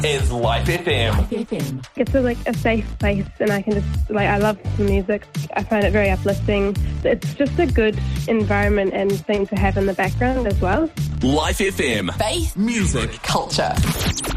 is Life FM. It's a safe place, and I can just, I love the music. I find it very uplifting. It's just a good environment and thing to have in the background as well. Life FM. Faith, music, culture.